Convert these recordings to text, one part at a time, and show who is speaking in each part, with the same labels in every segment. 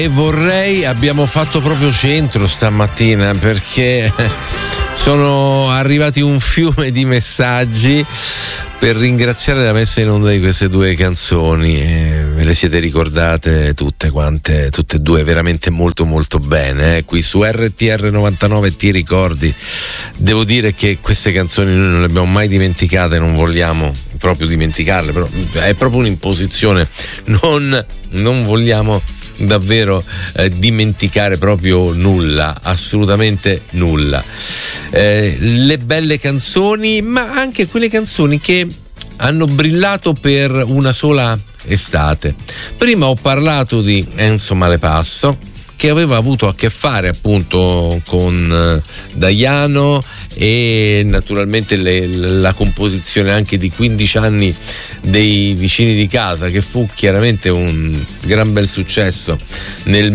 Speaker 1: E abbiamo fatto proprio centro stamattina, perché sono arrivati un fiume di messaggi per ringraziare la messa in onda di queste due canzoni. Ve le siete ricordate tutte e due veramente molto molto bene, qui su RTR 99 Ti ricordi. Devo dire che queste canzoni noi non le abbiamo mai dimenticate, non vogliamo proprio dimenticarle, però è proprio un'imposizione, non vogliamo davvero dimenticare proprio nulla, assolutamente nulla. Le belle canzoni, ma anche quelle canzoni che hanno brillato per una sola estate. Prima ho parlato di Enzo Malepasso, che aveva avuto a che fare appunto con Daiano, e naturalmente la composizione anche di 15 anni dei Vicini di casa, che fu chiaramente un gran bel successo nel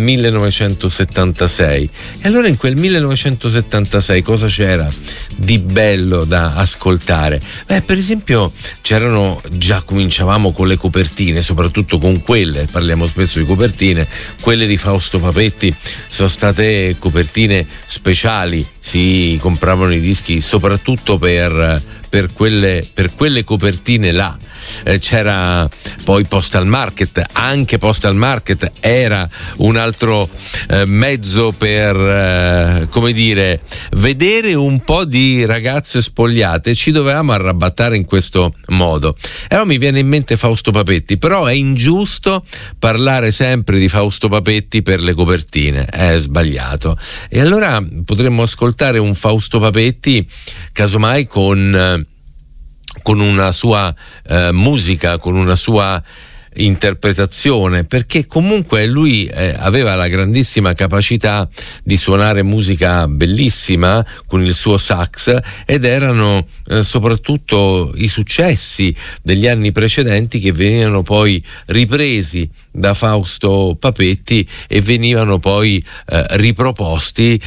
Speaker 1: 1976. E allora in quel 1976 cosa c'era di bello da ascoltare? Per esempio già cominciavamo con le copertine, soprattutto con quelle, parliamo spesso di copertine, quelle di Fausto Papetti sono state copertine speciali, si compravano i dischi soprattutto per quelle copertine là. C'era poi Postal Market, anche Postal Market era un altro mezzo per vedere un po' di ragazze spogliate. Ci dovevamo arrabattare in questo modo. E allora mi viene in mente Fausto Papetti, però è ingiusto parlare sempre di Fausto Papetti per le copertine, è sbagliato. E allora potremmo ascoltare un Fausto Papetti casomai con una sua musica, con una sua interpretazione, perché comunque lui aveva la grandissima capacità di suonare musica bellissima con il suo sax, ed erano soprattutto i successi degli anni precedenti che venivano poi ripresi da Fausto Papetti e venivano poi riproposti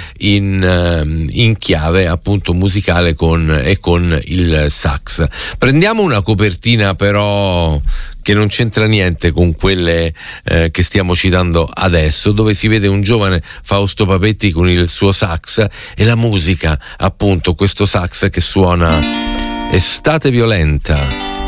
Speaker 1: in chiave appunto musicale con il sax. Prendiamo una copertina però che non c'entra niente con quelle che stiamo citando adesso, dove si vede un giovane Fausto Papetti con il suo sax e la musica, appunto questo sax che suona Estate violenta.